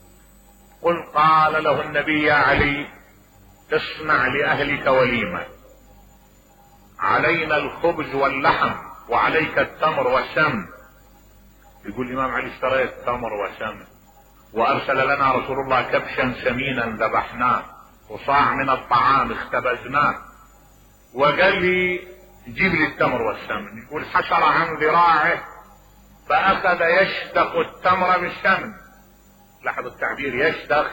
قال له النبي يا علي اصنع لأهلك وليمة، علينا الخبز واللحم وعليك التمر والسمن. يقول الإمام علي اشتريت تمر وسمن، وأرسل لنا رسول الله كبشا سمينا ذبحناه وصاع من الطعام اختبزناه، وقال لي جيب لي التمر والسمن. يقول حشر عن ذراعه فأخذ يشتق التمر بالسمن. لاحظ التعبير يشتخ.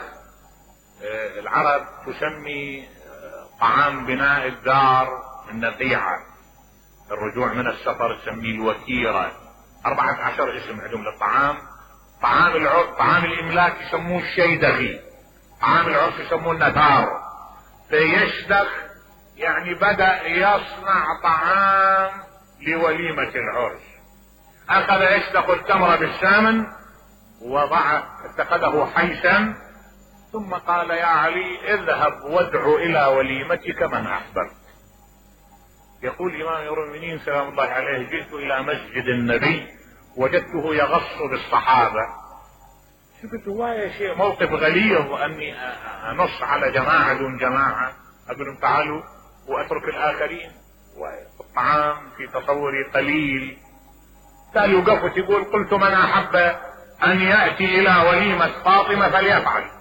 العرب تسمي طعام بناء الدار النقيعة، الرجوع من السفر تسميه الوكيرة، 14 اسم عندهم للطعام. طعام العرف طعام الاملاك يسموه الشيدخي، طعام العرف يسموه النثار. فيشتخ يعني بدأ يصنع طعام لوليمة العرس. اخذ يشتق التمر بالسمن اتخذه حيثا، ثم قال يا علي اذهب وادع الى وليمتك من احببت. يقول الامام امير المؤمنين سلام الله عليه جئت الى مسجد النبي وجدته يغص بالصحابة. قلت هو شيء موقف غليظ اني انص على جماعة دون جماعة، اقول لهم تعالوا واترك الاخرين، والطعام في تصوري قليل. قال يوقف يقول قلت من احب ان يأتي الى وليمة فاطمة فليفعل.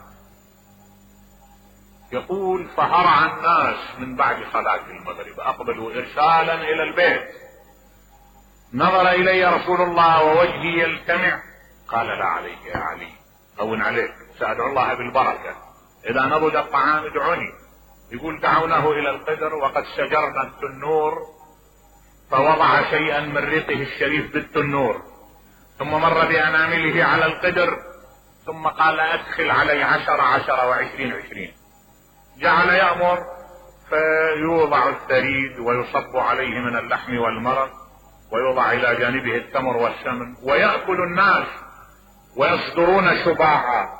يقول فهرع الناس من بعد صلاة المغرب، اقبلوا ارسالا الى البيت. نظر الي رسول الله ووجهي يلتمع قال لا عليك يا علي، هون عليك، سأدعو الله بالبركة، إذا نضج الطعام ادعوني. يقول دعوناه إلى القدر وقد شجرنا التنور، فوضع شيئا من ريقه الشريف بالتنور، ثم مر بأنامله على القدر، ثم قال أدخل علي 10 و20. جعل يأمر فيوضع الثريد ويصب عليه من اللحم والمرق، ويوضع إلى جانبه التمر والسمن، ويأكل الناس ويصدرون شباعا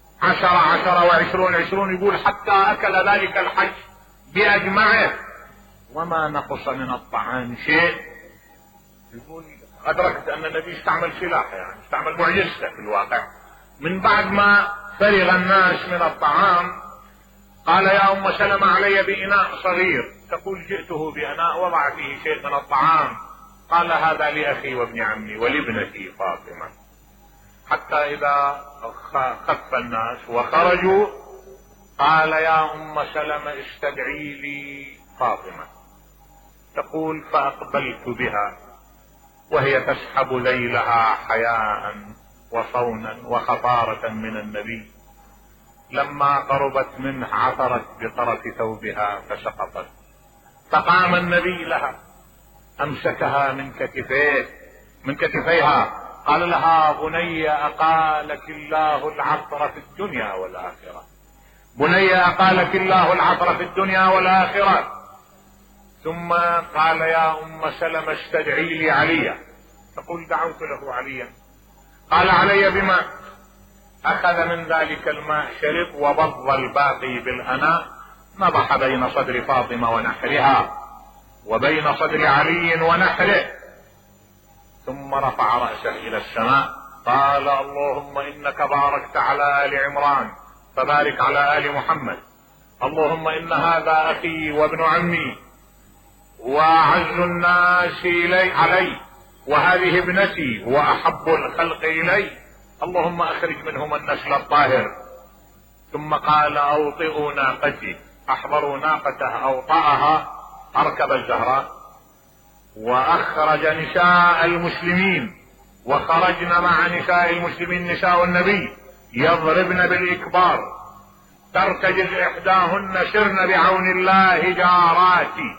10 و20. يقول حتى أكل ذلك الحج بأجمعه وما نقص من الطعام شيء. يقول أدركت أن النبي استعمل سلاح، يعني استعمل معجزته في الواقع. من بعد ما فرغ الناس من الطعام قال يا أم سلمة علي بإناء صغير، تقول جئته بإناء وضع فيه شيء من الطعام، قال هذا لأخي وابن عمي ولابنتي فاطمة. حتى إذا خف الناس وخرجوا قال يا أم سلمة استدعي لي فاطمة. تقول فأقبلت بها وهي تسحب ذيلها حياء وصونا وخطارة من النبي. لما قربت منه عثرت بطرف ثوبها فسقطت، فقام النبي لها أمسكها من كتفيها قال لها بني أقالك الله العطر في الدنيا والآخرة، بني أقالك الله العطر في الدنيا والآخرة. ثم قال يا أم سلمة استدعي لي عليا. تقول دعوت له عليا، قال علي بماء. أخذ من ذلك الماء شرب وبض الباقي بالأناء، نضح بين صدر فاطمة ونحرها وبين صدر علي ونحره، ثم رفع رأسه إلى السماء قال اللهم إنك باركت على آل عمران فبارك على آل محمد، اللهم إن هذا أخي وابن عمي وأعز الناس علي، وهذه ابنتي وأحب الخلق إلي، اللهم أخرج منهم النسل الطاهر. ثم قال أوطئوا ناقتي، أحضروا ناقته أوطأها، أركب الزهراء وأخرج نساء المسلمين، وخرجن مع نساء المسلمين نساء النبي يضربن بالإكبار، ترتجز إحداهن سرن بعون الله جاراتي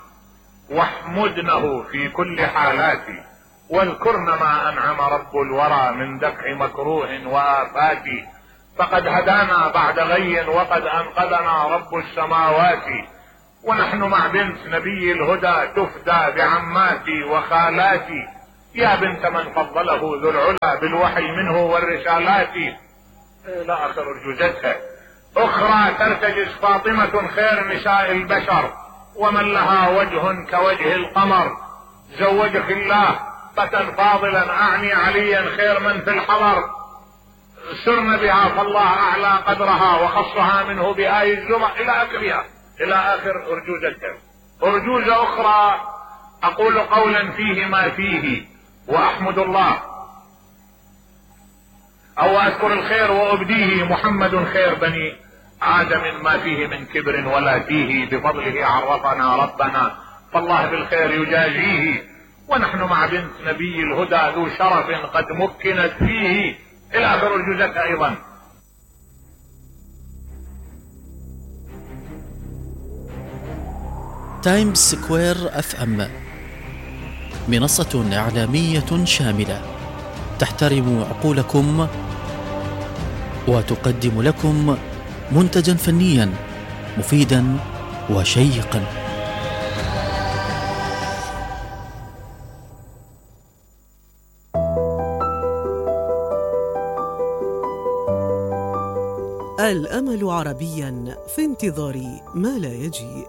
واحمدنه في كل حالاتي، واذكرن ما أنعم رب الورى من دفع مكروه وآفات، فقد هدانا بعد غي وقد أنقذنا رب السماوات، ونحن مع بنت نبي الهدى تفدى بعماتي وخالاتي، يا بنت من فضله ذو العلا بالوحي منه والرسالات. إلى آخر أرجوزتها. أخرى ترتجز فاطمة خير نساء البشر، ومن لها وجه كوجه القمر، زوجك الله فتى فاضلا أعني عليا خير من في الحضر، سرن بها فالله أعلى قدرها وخصها منه بآي الزمر، إلى آخرها، إلى آخر أرجوزتها. أرجوزة أخرى أقول قولا فيه ما فيه وأحمد الله، أو أذكر الخير وأبديه، محمد خير بني آدم ما فيه من كبر ولا فيه، بفضله عرفنا ربنا فالله بالخير يجازيه، ونحن مع بنت نبي الهدى ذو شرف قد مكنت فيه، إلى آخر أرجوزتها أيضا. تايمز سكوير FM منصة إعلامية شاملة تحترم عقولكم وتقدم لكم منتجا فنيا مفيدا وشيقا. الأمل عربيا في انتظار ما لا يجيء.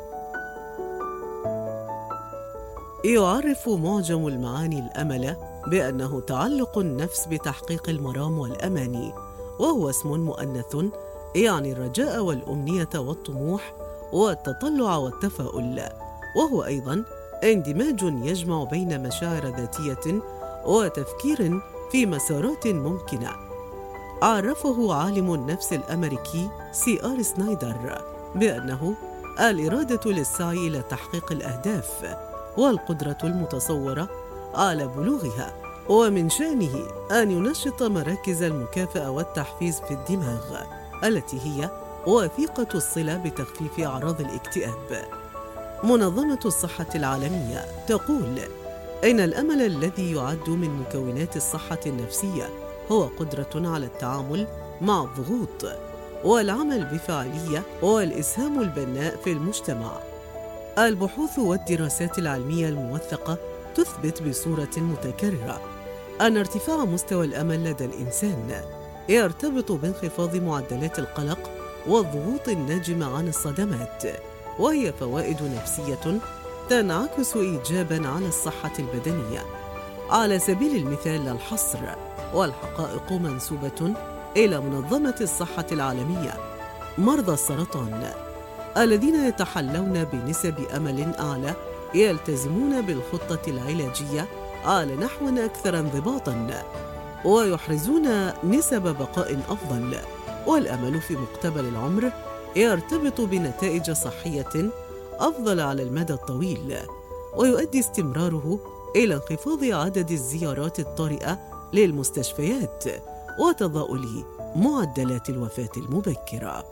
يعرف معجم المعاني الأمل بأنه تعلق النفس بتحقيق المرام والأماني، وهو اسم مؤنث يعني الرجاء والأمنية والطموح والتطلع والتفاؤل، وهو أيضاً اندماج يجمع بين مشاعر ذاتية وتفكير في مسارات ممكنة. عرفه عالم النفس الأمريكي C.R. سنايدر بأنه الإرادة للسعي إلى تحقيق الأهداف والقدرة المتصورة على بلوغها، ومن شأنه أن ينشط مراكز المكافأة والتحفيز في الدماغ التي هي وثيقة الصلة بتخفيف أعراض الاكتئاب. منظمة الصحة العالمية تقول إن الأمل الذي يعد من مكونات الصحة النفسية هو قدرة على التعامل مع الضغوط والعمل بفاعلية والإسهام البناء في المجتمع. البحوث والدراسات العلمية الموثقة تثبت بصورة متكررة أن ارتفاع مستوى الأمل لدى الإنسان يرتبط بانخفاض معدلات القلق والضغوط الناجمة عن الصدمات، وهي فوائد نفسية تنعكس إيجاباً على الصحة البدنية. على سبيل المثال لا الحصر، والحقائق منسوبة إلى منظمة الصحة العالمية، مرضى السرطان الذين يتحلون بنسب أمل أعلى يلتزمون بالخطة العلاجية على نحو أكثر انضباطاً ويحرزون نسب بقاء أفضل. والأمل في مقتبل العمر يرتبط بنتائج صحية أفضل على المدى الطويل، ويؤدي استمراره إلى انخفاض عدد الزيارات الطارئة للمستشفيات وتضاؤل معدلات الوفاة المبكرة.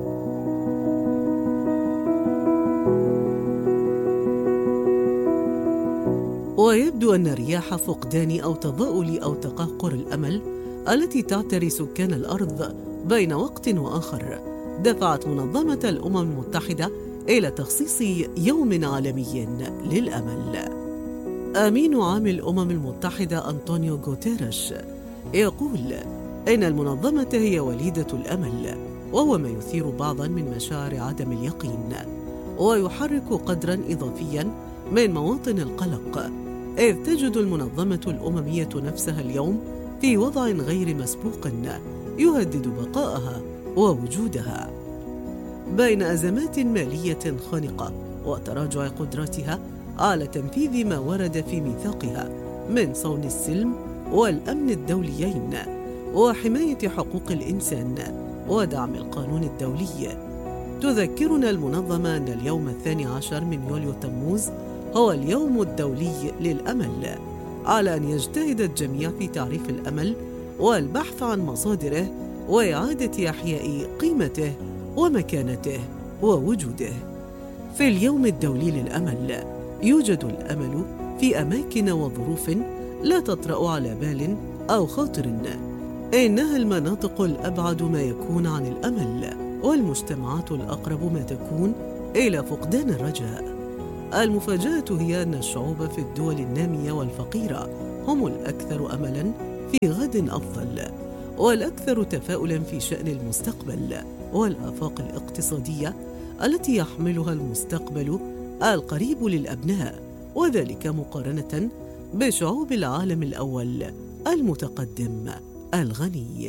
ويبدو أن رياح فقدان أو تضاؤل أو تقهقر الأمل التي تعتري سكان الأرض بين وقت وآخر دفعت منظمة الأمم المتحدة إلى تخصيص يوم عالمي للأمل. أمين عام الأمم المتحدة أنطونيو غوتيريش يقول إن المنظمة هي وليدة الأمل، وهو ما يثير بعضاً من مشاعر عدم اليقين ويحرك قدراً إضافياً من مواطن القلق، إذ تجد المنظمة الأممية نفسها اليوم في وضع غير مسبوق يهدد بقائها ووجودها. بين أزمات مالية خانقة وتراجع قدرتها على تنفيذ ما ورد في ميثاقها من صون السلم والأمن الدوليين وحماية حقوق الإنسان ودعم القانون الدولي، تذكرنا المنظمة أن اليوم 12 من يوليو تموز هو اليوم الدولي للأمل، على أن يجتهد الجميع في تعريف الأمل والبحث عن مصادره وإعادة إحياء قيمته ومكانته ووجوده. في اليوم الدولي للأمل يوجد الأمل في أماكن وظروف لا تطرأ على بال أو خاطر، إنها المناطق الأبعد ما يكون عن الأمل، والمجتمعات الأقرب ما تكون إلى فقدان الرجاء. المفاجأة هي أن الشعوب في الدول النامية والفقيرة هم الأكثر أملاً في غد أفضل، والأكثر تفاؤلاً في شأن المستقبل والآفاق الاقتصادية التي يحملها المستقبل القريب للأبناء، وذلك مقارنة بشعوب العالم الأول المتقدم الغني.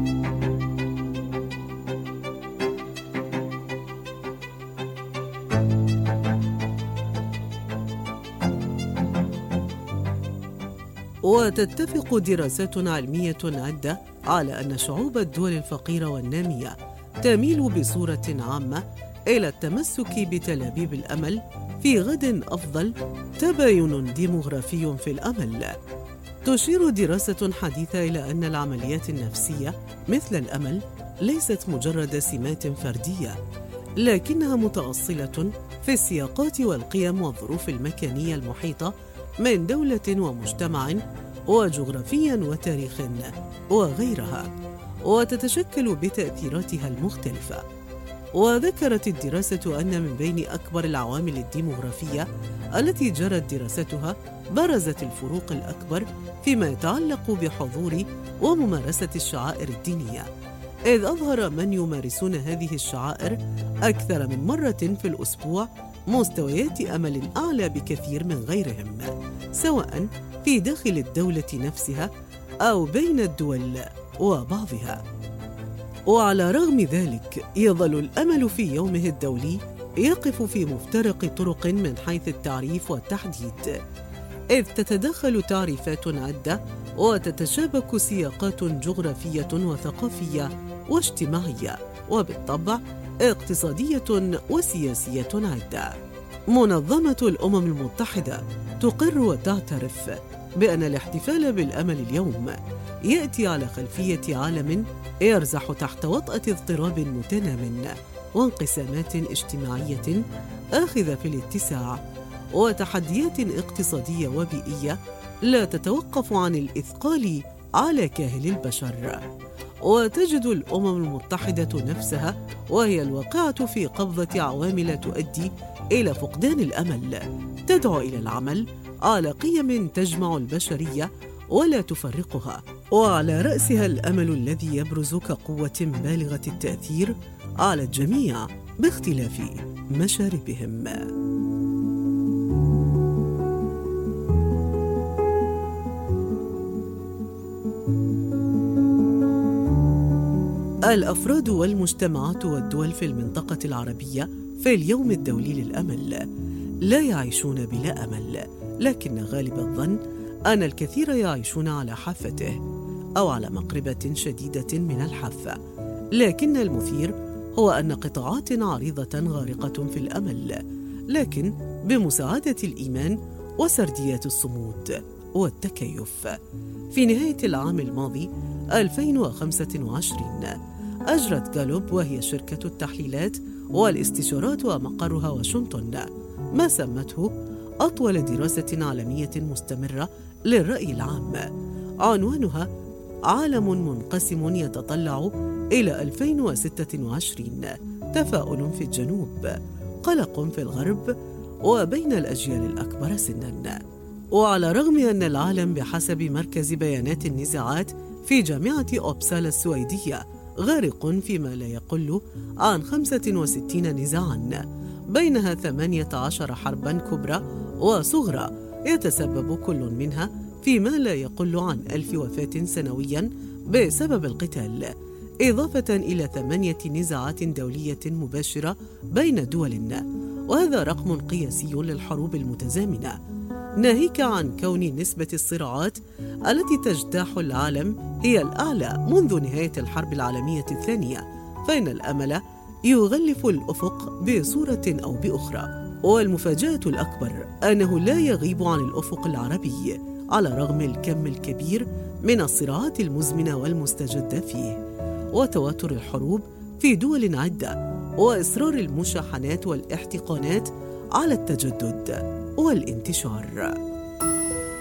وتتفق دراسات علمية عدة على أن شعوب الدول الفقيرة والنامية تميل بصورة عامة إلى التمسك بتلابيب الأمل في غد أفضل. تباين ديموغرافي في الأمل. تشير دراسة حديثة إلى أن العمليات النفسية مثل الأمل ليست مجرد سمات فردية، لكنها متأصلة في السياقات والقيم والظروف المكانية المحيطة من دولة ومجتمع وجغرافيا وتاريخ وغيرها، وتتشكل بتأثيراتها المختلفة. وذكرت الدراسة أن من بين أكبر العوامل الديموغرافية التي جرت دراستها برزت الفروق الأكبر فيما يتعلق بحضور وممارسة الشعائر الدينية، إذ أظهر من يمارسون هذه الشعائر أكثر من مرة في الأسبوع مستويات أمل أعلى بكثير من غيرهم، سواء في داخل الدولة نفسها أو بين الدول وبعضها. وعلى رغم ذلك يظل الأمل في يومه الدولي يقف في مفترق طرق من حيث التعريف والتحديد، إذ تتداخل تعريفات عدة وتتشابك سياقات جغرافية وثقافية واجتماعية وبالطبع اقتصادية وسياسية عدة. منظمة الأمم المتحدة تقر وتعترف بأن الاحتفال بالأمل اليوم يأتي على خلفية عالم يرزح تحت وطأة اضطراب متنام وانقسامات اجتماعية آخذة في الاتساع وتحديات اقتصادية وبيئية لا تتوقف عن الإثقال على كاهل البشر. وتجد الأمم المتحدة نفسها وهي الواقعة في قبضة عوامل تؤدي إلى فقدان الأمل، تدعو إلى العمل على قيم تجمع البشرية ولا تفرقها، وعلى رأسها الأمل الذي يبرز كقوة بالغة التأثير على الجميع باختلاف مشاربهم. الأفراد والمجتمعات والدول في المنطقة العربية في اليوم الدولي للأمل لا يعيشون بلا أمل، لكن غالب الظن أن الكثير يعيشون على حافته أو على مقربة شديدة من الحافة. لكن المثير هو أن قطاعات عريضة غارقة في الأمل، لكن بمساعدة الإيمان وسرديات الصمود والتكيف. في نهاية العام الماضي 2025 أجرت جالوب، وهي شركة التحليلات والاستشارات ومقرها واشنطن، ما سمته أطول دراسة عالمية مستمرة للرأي العام، عنوانها عالم منقسم يتطلع إلى 2026، تفاؤل في الجنوب، قلق في الغرب، وبين الأجيال الأكبر سناً. وعلى الرغم أن العالم بحسب مركز بيانات النزاعات في جامعة أوبسالا السويدية غارق فيما لا يقل عن 65 نزاعاً، بينها 18 حرباً كبرى وصغرى يتسبب كل منها في ما لا يقل عن 1000 وفاة سنوياً بسبب القتال، إضافة إلى 8 نزاعات دولية مباشرة بين دول، وهذا رقم قياسي للحروب المتزامنة، ناهيك عن كون نسبة الصراعات التي تجتاح العالم هي الأعلى منذ نهاية الحرب العالمية الثانية، فإن الأمل يغلف الأفق بصورة أو بأخرى. والمفاجأة الأكبر أنه لا يغيب عن الأفق العربي على رغم الكم الكبير من الصراعات المزمنة والمستجدة فيه، وتواتر الحروب في دول عدة، وإصرار المشاحنات والاحتقانات على التجدد والانتشار.